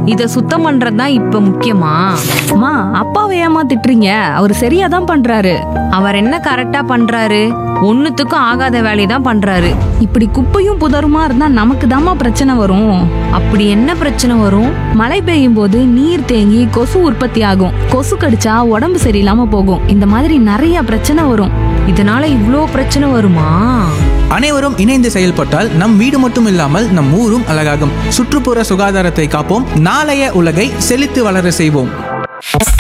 இத சுத்தம் பண்றதுதான் இப்ப முக்கியமா? அம்மா, அப்பாவை ஏமா திட்டுறீங்க? அவர் சரியா தான் பண்றாரு. அவர் என்ன கரெக்டா பண்றாரு? ஒண்ணுத்துக்கும் ஆகாத வேலையை தான் பண்றாரு. இப்படி குப்பையும் புதருமா இருந்தா நமக்கு தாம்மா பிரச்சனை வரும். அப்படி என்ன பிரச்சனை வரும்? மழை பெய்யும் போது நீர் தேங்கி கொசு உற்பத்தி ஆகும். கொசு கடிச்சா உடம்பு சரியில்லாம போகும். இந்த மாதிரி நிறைய பிரச்சனை வரும். இதனால இவ்ளோ பிரச்சனை வருமா? அனைவரும் இணைந்து செயல்பட்டால் நம் வீடு மட்டும் இல்லாமல் நம் ஊரும் அழகாகும். சுற்றுப்புற சுகாதாரத்தை காப்போம். நாளைய உலகை செழித்து வளர செய்வோம்.